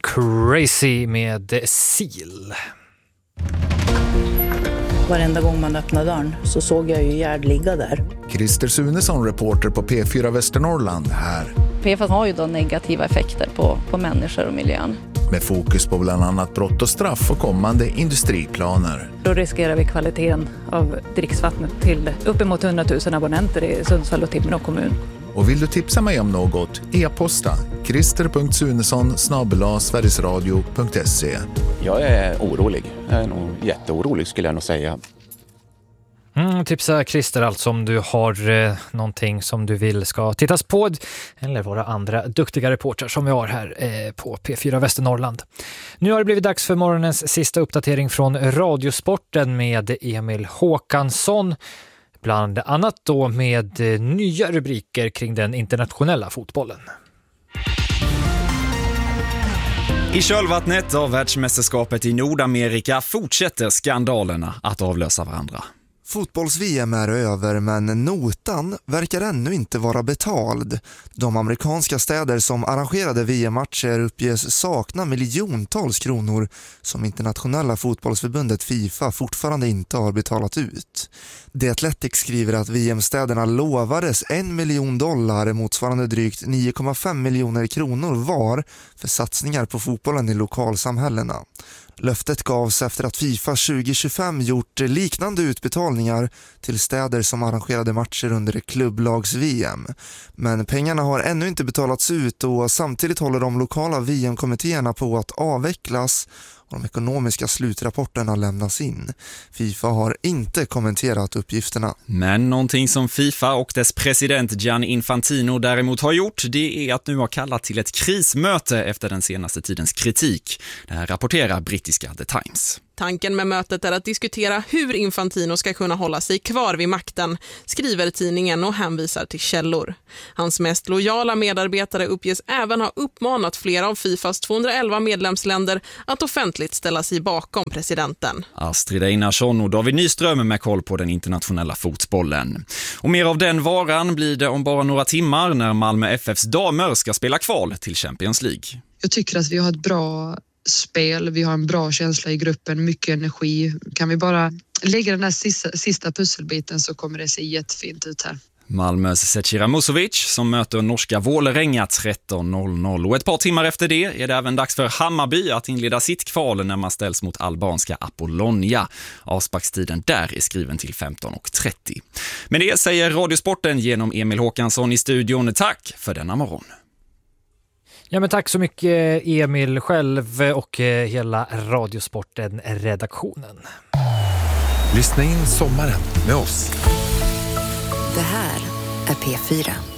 Crazy med Seal. Varenda gång man öppnade dörren så såg jag ju Gerd ligga där. Christer Sunesson, reporter på P4 Västernorrland här. PFAS har ju då negativa effekter på människor och miljön. Med fokus på bland annat brott och straff och kommande industriplaner. Då riskerar vi kvaliteten av dricksvattnet till uppemot 100 000 abonnenter i Sundsvall och Timrå kommun. Och vill du tipsa mig om något? E-posta krister.sunesson@sverigesradio.se. Jag är orolig. Jag är nog jätteorolig skulle jag nog säga. Tipsa Christer alltså om du har någonting som du vill ska tittas på eller våra andra duktiga reportrar som vi har här på P4 Västernorrland. Nu har det blivit dags för morgonens sista uppdatering från Radiosporten med Emil Håkansson. Bland annat då med nya rubriker kring den internationella fotbollen. I kölvattnet av världsmästerskapet i Nordamerika fortsätter skandalerna att avlösa varandra. Fotbolls-VM är över, men notan verkar ännu inte vara betald. De amerikanska städer som arrangerade VM-matcher uppges sakna miljontals kronor som internationella fotbollsförbundet FIFA fortfarande inte har betalat ut. The Athletic skriver att VM-städerna lovades $1 miljon motsvarande drygt 9,5 miljoner kronor var för satsningar på fotbollen i lokalsamhällena. Löftet gavs efter att FIFA 2025 gjort liknande utbetalningar till städer som arrangerade matcher under klubblags-VM. Men pengarna har ännu inte betalats ut och samtidigt håller de lokala VM-kommittéerna på att avvecklas och de ekonomiska slutrapporterna lämnas in. FIFA har inte kommenterat uppgifterna. Men någonting som FIFA och dess president Gianni Infantino däremot har gjort, det är att nu ha kallat till ett krismöte efter den senaste tidens kritik. Det här rapporterar brittiska The Times. Tanken med mötet är att diskutera hur Infantino ska kunna hålla sig kvar vid makten, skriver tidningen och hänvisar till källor. Hans mest lojala medarbetare uppges även ha uppmanat flera av FIFAs 211 medlemsländer att offentligt ställa sig bakom presidenten. Astrid Einarsson och David Nyström med koll på den internationella fotbollen. Och mer av den varan blir det om bara några timmar när Malmö FFs damer ska spela kval till Champions League. Jag tycker att vi har ett bra spel, vi har en bra känsla i gruppen, mycket energi. Kan vi bara lägga den här sista pusselbiten så kommer det se jättefint ut här. Malmös Zecira Musovic som möter norska Vålerenga 13:00 och ett par timmar efter det är det även dags för Hammarby att inleda sitt kval när man ställs mot albanska Apollonia. Avsparkstiden där är skriven till 15:30. Men det säger Radiosporten genom Emil Håkansson i studion. Tack för denna morgon. Ja, men tack så mycket Emil själv och hela Radiosporten-redaktionen. Lyssna in sommaren med oss. Det här är P4.